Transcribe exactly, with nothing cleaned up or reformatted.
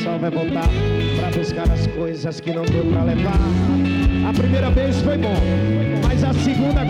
pessoal vai voltar para buscar as coisas que não deu para levar. A primeira vez foi bom, mas a segunda